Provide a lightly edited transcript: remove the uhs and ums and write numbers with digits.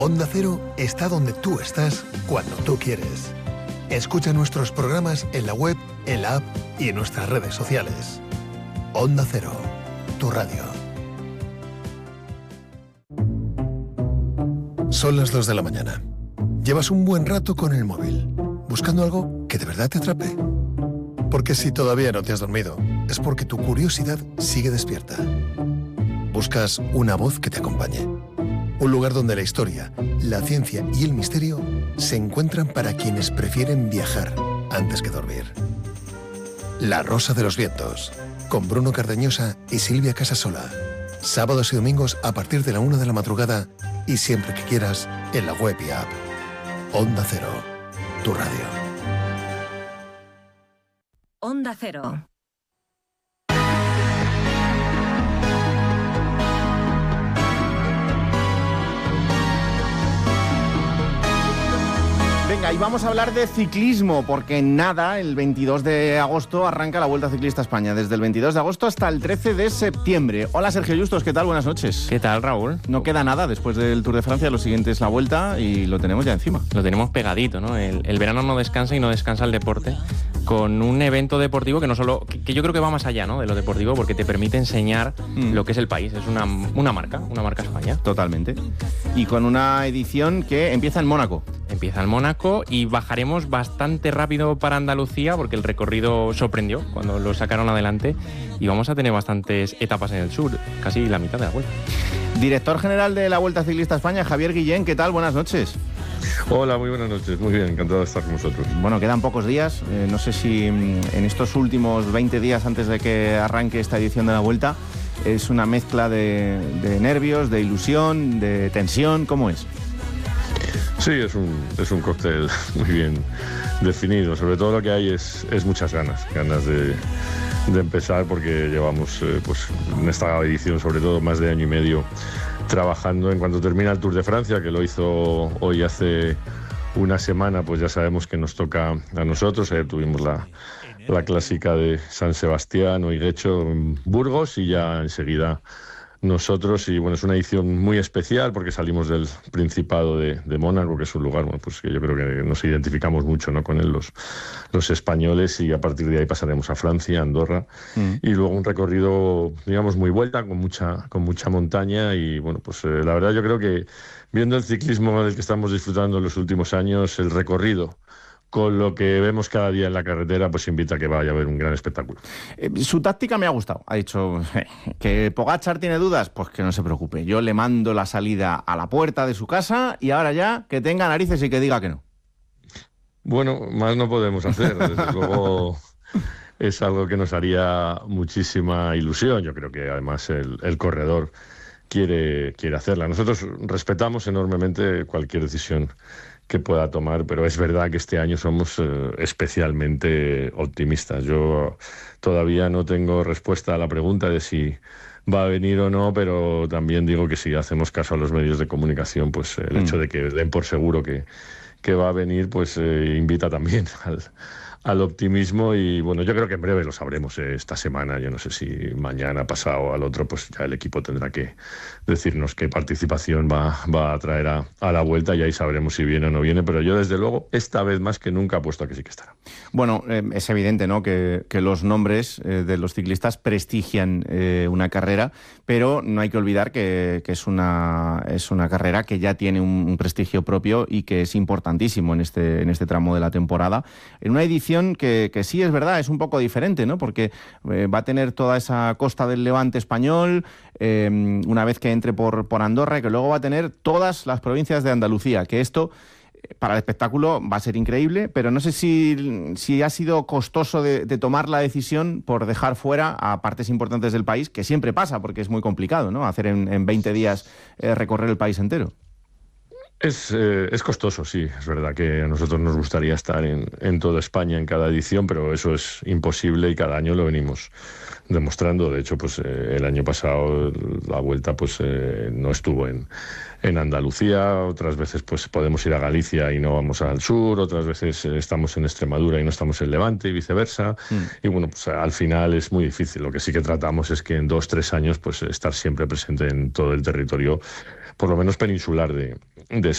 Onda Cero está donde tú estás, cuando tú quieres. Escucha nuestros programas en la web, en la app y en nuestras redes sociales. Onda Cero, tu radio. Son las 2 de la mañana. Llevas un buen rato con el móvil, buscando algo que de verdad te atrape. Porque si todavía no te has dormido, es porque tu curiosidad sigue despierta. Buscas una voz que te acompañe. Un lugar donde la historia, la ciencia y el misterio se encuentran para quienes prefieren viajar antes que dormir. La Rosa de los Vientos, con Bruno Cardeñosa y Silvia Casasola. Sábados y domingos a partir de la 1 de la madrugada y siempre que quieras en la web y app. Onda Cero, tu radio. Onda Cero. Venga, y vamos a hablar de ciclismo, porque nada, el 22 de agosto arranca la Vuelta Ciclista a España, desde el 22 de agosto hasta el 13 de septiembre. Hola Sergio Justos, ¿qué tal? Buenas noches. ¿Qué tal, Raúl? No queda nada después del Tour de Francia, lo siguiente es la Vuelta y lo tenemos ya encima. Lo tenemos pegadito, ¿no? El verano no descansa y no descansa el deporte, con un evento deportivo que no solo, que yo creo que va más allá, ¿no?, de lo deportivo, porque te permite enseñar lo que es el país. Es una marca España. Totalmente. Y con una edición que empieza en Mónaco. Empieza en Mónaco y bajaremos bastante rápido para Andalucía, porque el recorrido sorprendió cuando lo sacaron adelante, y vamos a tener bastantes etapas en el sur, casi la mitad de la Vuelta. Director general de la Vuelta Ciclista a España, Javier Guillén, ¿qué tal? Buenas noches. Hola, muy buenas noches. Muy bien, encantado de estar con vosotros. Bueno, quedan pocos días. No sé si en estos últimos 20 días antes de que arranque esta edición de la Vuelta es una mezcla de nervios, de ilusión, de tensión. ¿Cómo es? Sí, es un cóctel muy bien definido. Sobre todo lo que hay es muchas ganas de empezar, porque llevamos pues en esta edición sobre todo más de año y medio trabajando. En cuanto termina el Tour de Francia, que lo hizo hoy hace una semana, pues ya sabemos que nos toca a nosotros. Ayer tuvimos la clásica de San Sebastián, hoy Guecho, en Burgos, y ya enseguida nosotros. Y bueno, es una edición muy especial porque salimos del Principado de Mónaco, que es un lugar, bueno, pues que yo creo que nos identificamos mucho, ¿no?, con él los españoles, y a partir de ahí pasaremos a Francia, Andorra, y luego un recorrido, digamos, muy vuelta, con mucha montaña. Y bueno, pues la verdad yo creo que viendo el ciclismo del que estamos disfrutando en los últimos años, el recorrido con lo que vemos cada día en la carretera, pues invita a que vaya a haber un gran espectáculo. Su táctica me ha gustado. Ha dicho que Pogačar tiene dudas, pues que no se preocupe. Yo le mando la salida a la puerta de su casa y ahora ya que tenga narices y que diga que no. Bueno, más no podemos hacer. Desde luego es algo que nos haría muchísima ilusión. Yo creo que además el corredor quiere hacerla. Nosotros respetamos enormemente cualquier decisión que pueda tomar, pero es verdad que este año somos especialmente optimistas. Yo todavía no tengo respuesta a la pregunta de si va a venir o no, pero también digo que si hacemos caso a los medios de comunicación, pues el hecho de que den por seguro que va a venir, pues invita también al optimismo. Y bueno, yo creo que en breve lo sabremos esta semana. Yo no sé si mañana, pasado o al otro, pues ya el equipo tendrá que decirnos qué participación va a traer a la Vuelta, y ahí sabremos si viene o no viene. Pero yo, desde luego, esta vez más que nunca apuesto a que sí que estará. Bueno, es evidente, ¿no?, que los nombres de los ciclistas prestigian una carrera, pero no hay que olvidar que es una carrera que ya tiene un prestigio propio y que es importantísimo en este tramo de la temporada. En una edición que sí, es verdad, es un poco diferente, ¿no?, porque va a tener toda esa costa del Levante español, una vez que entre por Andorra, y que luego va a tener todas las provincias de Andalucía, que esto para el espectáculo va a ser increíble, pero no sé si ha sido costoso de tomar la decisión por dejar fuera a partes importantes del país, que siempre pasa, porque es muy complicado, ¿no?, hacer en 20 días recorrer el país entero. Es costoso, sí. Es verdad que a nosotros nos gustaría estar en toda España en cada edición, pero eso es imposible y cada año lo venimos demostrando. De hecho, pues el año pasado la Vuelta pues no estuvo en Andalucía. Otras veces pues podemos ir a Galicia y no vamos al sur. Otras veces estamos en Extremadura y no estamos en Levante, y viceversa. Y bueno, pues al final es muy difícil. Lo que sí que tratamos es que en 2-3 años pues estar siempre presente en todo el territorio, por lo menos peninsular de España.